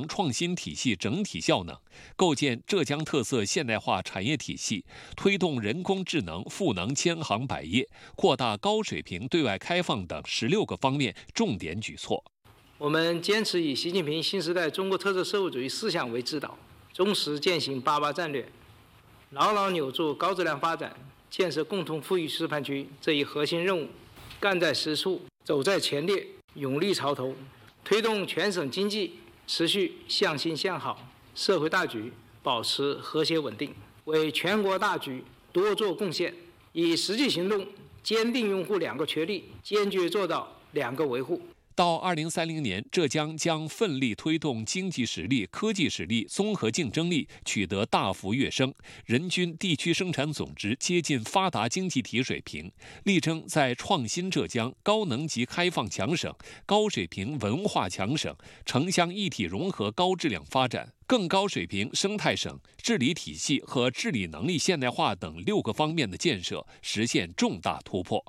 创新体系整体效能，构建浙江特色现代化产业体系，推动人工智能赋能千行百业，扩大高水平对外开放等16个方面重点举措。 我们坚持以习近平新时代中国特色社会主义思想为指导，忠实践行88战略，牢牢扭住高质量发展、建设共同富裕示范区这一核心任务，干在实处，走在前列，勇立潮头，推动全省经济持续向新向好，社会大局保持和谐稳定，为全国大局多做贡献，以实际行动坚定拥护2个确立，坚决做到2个维护。 到2030年，浙江将奋力推动经济实力、科技实力、综合竞争力取得大幅跃升，人均地区生产总值接近发达经济体水平，力争在创新浙江、高能级开放强省、高水平文化强省、城乡一体融合高质量发展、更高水平生态省、治理体系和治理能力现代化等6个方面的建设实现重大突破。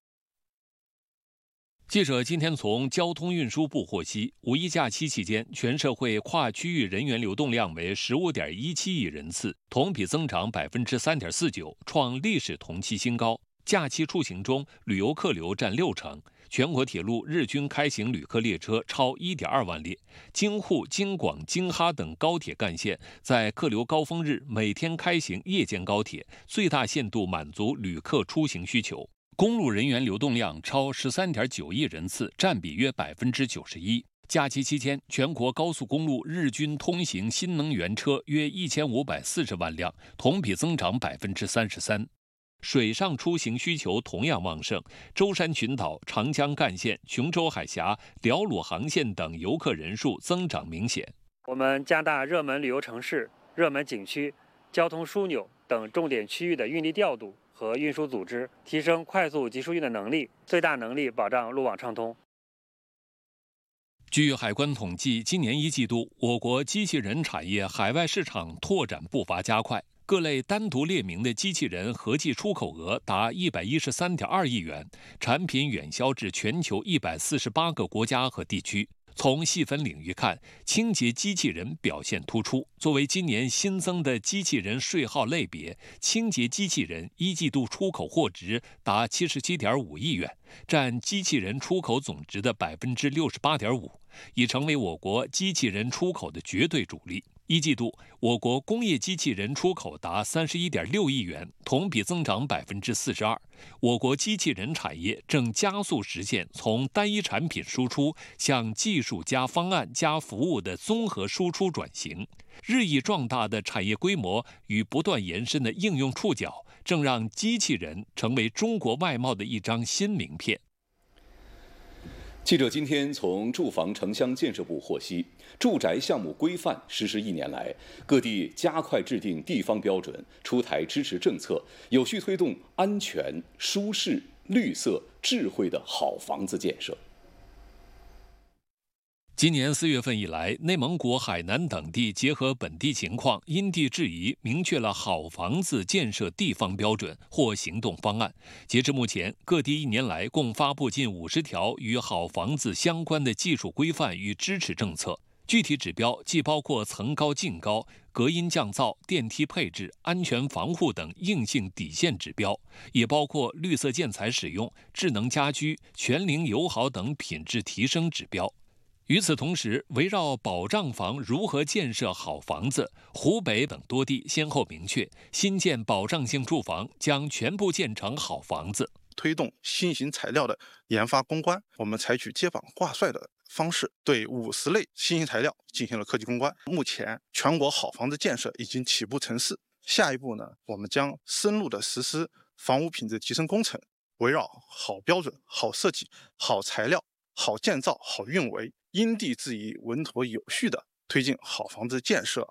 记者今天从交通运输部获悉，五一假期期间，全社会跨区域人员流动量为15.17亿人次，同比增长3.49%，创历史同期新高。假期出行中，旅游客流占60%，全国铁路日均开行旅客列车超1.2万列，京沪、京广、京哈等高铁干线在客流高峰日每天开行夜间高铁，最大限度满足旅客出行需求。公路人员流动量超13.9亿人次，占比约91%。假期期间，全国高速公路日均通行新能源车约1540万辆，同比增长33%。水上出行需求同样旺盛，舟山群岛、长江干线、琼州海峡、辽鲁航线等游客人数增长明显。 我们加大热门旅游城市、热门景区、交通枢纽等重点区域的运力调度和运输组织，提升快速集疏运的能力，最大能力保障路网畅通。 据海关统计，今年1季度，我国机器人产业海外市场拓展步伐加快，各类单独列明的机器人合计出口额达113.2亿元，产品远销至全球148个国家和地区。从细分领域看，清洁机器人表现突出。作为今年新增的机器人税号类别，清洁机器人1季度出口货值达77.5亿元，占机器人出口总值的68.5%，已成为我国机器人出口的绝对主力。1季度，我国工业机器人出口达31.6亿元，同比增长42%。我国机器人产业正加速实现从单一产品输出向技术加方案加服务的综合输出转型。日益壮大的产业规模与不断延伸的应用触角，正让机器人成为中国外贸的一张新名片。 记者今天从住房城乡建设部获悉，住宅项目规范实施1年来，各地加快制定地方标准，出台支持政策，有序推动安全、舒适、绿色、智慧的好房子建设。 今年4月份以来，内蒙古、海南等地结合本地情况，因地制宜，明确了好房子建设地方标准或行动方案。截至目前，各地1年来共发布近50条与好房子相关的技术规范与支持政策。具体指标既包括层高净高、隔音降噪、电梯配置、安全防护等硬性底线指标，也包括绿色建材使用、智能家居、全龄友好等品质提升指标。与此同时，围绕保障房如何建设好房子，湖北等多地先后明确，新建保障性住房将全部建成好房子。 推动新型材料的研发攻关，我们采取接榜挂帅的方式，对50类新型材料进行了科技攻关。目前，全国好房子建设已经起步成势。下一步呢，我们将深入的实施房屋品质提升工程，围绕好标准、好设计、好材料、好建造、好运维，因地制宜、稳妥有序地推进好房子建设。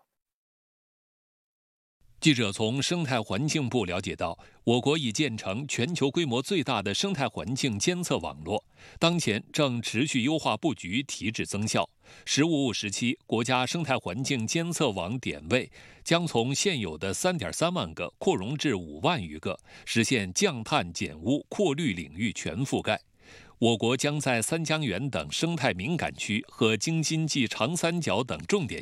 记者从生态环境部了解到，我国已建成全球规模最大的生态环境监测网络，当前正持续优化布局，提质增效。实物务时期，国家生态环境监测网点位将从现有的3.3万个扩容至5万余个，实现降碳减污、扩绿领域全覆盖。我国将在三江源等生态敏感区和京津冀长三角等重点